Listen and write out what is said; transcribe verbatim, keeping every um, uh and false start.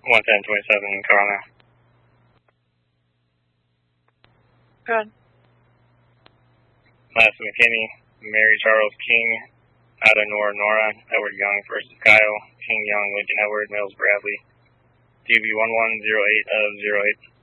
one ten twenty-seven, Corona. Good. Last McKinney, Mary Charles King, Ada Nora Nora, Edward Young versus Kyle, King Young, Lincoln Edward, Mills Bradley, D B one one zero eight of zero eight.